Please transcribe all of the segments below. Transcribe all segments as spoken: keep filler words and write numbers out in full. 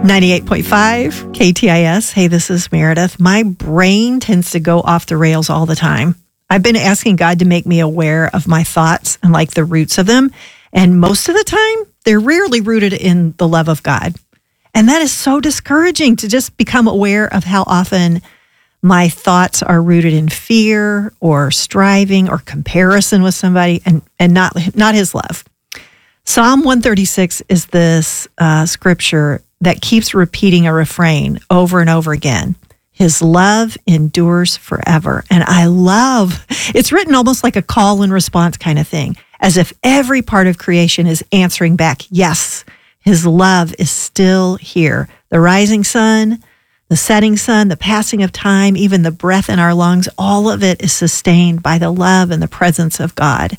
ninety-eight point five K T I S. Hey, this is Meredith. My brain tends to go off the rails all the time. I've been asking God to make me aware of my thoughts and like the roots of them. And most of the time, they're rarely rooted in the love of God. And that is so discouraging to just become aware of how often my thoughts are rooted in fear or striving or comparison with somebody and, and not, not his love. Psalm one thirty-six is this uh, scripture that keeps repeating a refrain over and over again. His love endures forever. And I love, it's written almost like a call and response kind of thing, as if every part of creation is answering back, yes, his love is still here. The rising sun, the setting sun, the passing of time, even the breath in our lungs, all of it is sustained by the love and the presence of God.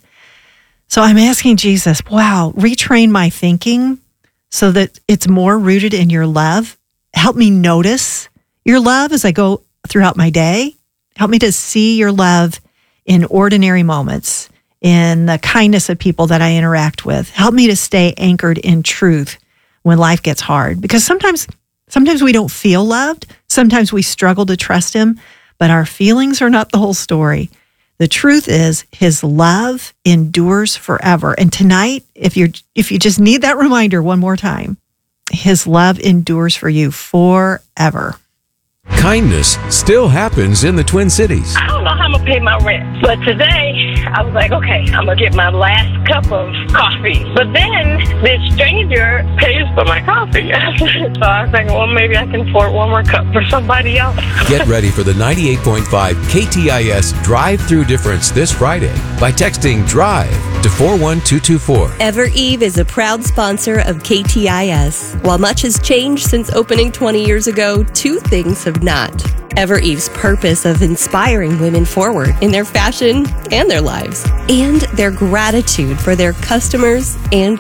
So I'm asking Jesus, wow, retrain my thinking so that it's more rooted in your love. Help me notice your love as I go throughout my day. Help me to see your love in ordinary moments, in the kindness of people that I interact with. Help me to stay anchored in truth when life gets hard. Because sometimes, sometimes we don't feel loved. Sometimes we struggle to trust him, but our feelings are not the whole story. The truth is his love endures forever. And tonight, if you're if you just need that reminder one more time, his love endures for you forever. Kindness still happens in the Twin Cities. I don't know how I'm going to pay my rent, but today I was like, okay, I'm going to get my last cup of coffee. But then this stranger pays for my coffee. So I was like, well, maybe I can pour one more cup for somebody else. Get ready for the ninety-eight point five K T I S Drive-Through Difference this Friday by texting DRIVE to four one two two four. EverEve is a proud sponsor of K T I S. While much has changed since opening twenty years ago, two things have not. EverEve's purpose of inspiring women forward in their fashion and their lives, and their gratitude for their customers and